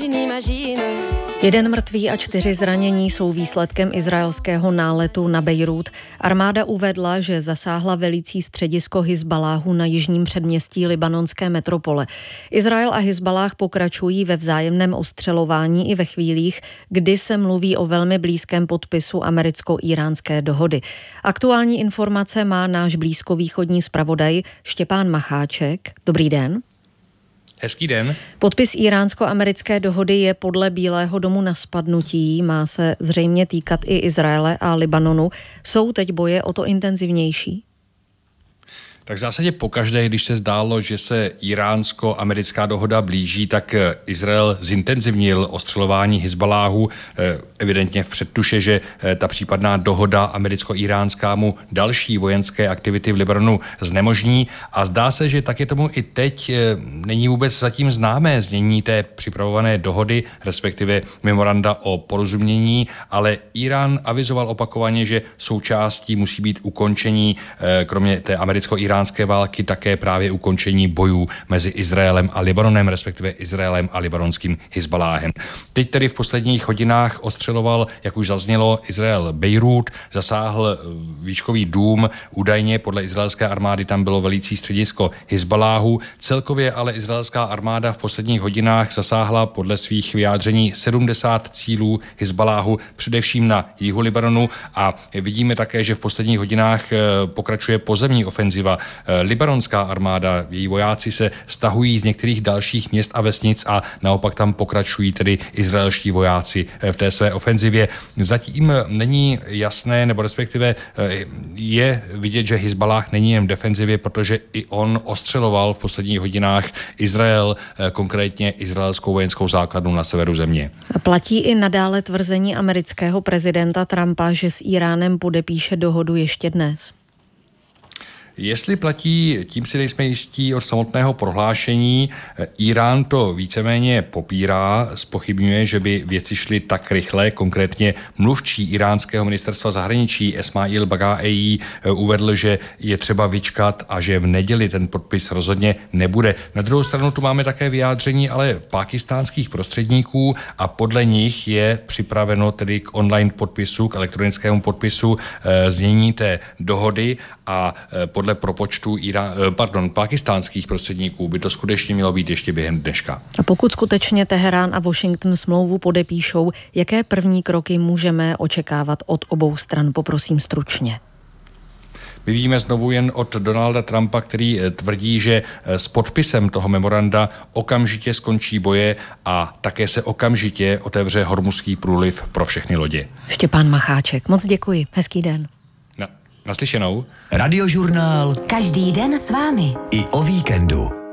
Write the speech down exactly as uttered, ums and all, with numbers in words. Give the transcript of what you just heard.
Jeden mrtvý a čtyři zranění jsou výsledkem izraelského náletu na Bejrút. Armáda uvedla, že zasáhla velící středisko Hizbaláhu na jižním předměstí libanonské metropole. Izrael a Hizbalách pokračují ve vzájemném ostřelování i ve chvílích, kdy se mluví o velmi blízkém podpisu americko-íránské dohody. Aktuální informace má náš blízkovýchodní zpravodaj Štěpán Macháček. Dobrý den. Hezký den. Podpis iránsko-americké dohody je podle Bílého domu na spadnutí, má se zřejmě týkat i Izraele a Libanonu. Jsou teď boje o to intenzivnější? Tak v zásadě pokaždé, když se zdálo, že se iránsko-americká dohoda blíží, tak Izrael zintenzivnil ostřelování Hizbaláhu, evidentně v předtuše, že ta případná dohoda americko-iránská mu další vojenské aktivity v Libanonu znemožní. A zdá se, že tak je tomu i teď. Není vůbec zatím známé znění té připravované dohody, respektive memoranda o porozumění, ale Irán avizoval opakovaně, že součástí musí být ukončení, kromě té americko-iránské války, také právě ukončení bojů mezi Izraelem a Libanonem, respektive Izraelem a libanonským Hizbaláhem. Teď tedy v posledních hodinách ostřeloval, jak už zaznělo, Izrael Bejrút, zasáhl výškový dům, údajně podle izraelské armády tam bylo velící středisko Hizbaláhu. Celkově ale izraelská armáda v posledních hodinách zasáhla podle svých vyjádření sedmdesát cílů Hizbaláhu, především na jihu Libanonu, a vidíme také, že v posledních hodinách pokračuje pozemní ofenziva. Libanonská armáda, její vojáci se stahují z některých dalších měst a vesnic a naopak tam pokračují tedy izraelští vojáci v té své ofenzivě. Zatím není jasné, nebo respektive je vidět, že Hizbalách není jen v defenzivě, protože i on ostřeloval v posledních hodinách Izrael, konkrétně izraelskou vojenskou základnu na severu země. A platí i nadále tvrzení amerického prezidenta Trumpa, že s Iránem podepíše dohodu ještě dnes? Jestli platí, tím si nejsme jistí od samotného prohlášení. Irán to víceméně popírá, zpochybňuje, že by věci šly tak rychle. Konkrétně mluvčí iránského ministerstva zahraničí Esmail Baghaei uvedl, že je třeba vyčkat a že v neděli ten podpis rozhodně nebude. Na druhou stranu tu máme také vyjádření ale pákistánských prostředníků a podle nich je připraveno tedy k online podpisu, k elektronickému podpisu znění té dohody a podle Podle propočtu Irán, pardon, pákistánských prostředníků by to skutečně mělo být ještě během dneška. A pokud skutečně Teherán a Washington smlouvu podepíšou, jaké první kroky můžeme očekávat od obou stran? Poprosím stručně. My víme znovu jen od Donalda Trumpa, který tvrdí, že s podpisem toho memoranda okamžitě skončí boje a také se okamžitě otevře Hormuzský průliv pro všechny lodě. Štěpán Macháček, moc děkuji. Hezký den. Na, naslyšenou. Radiožurnál. Každý den s vámi. I o víkendu.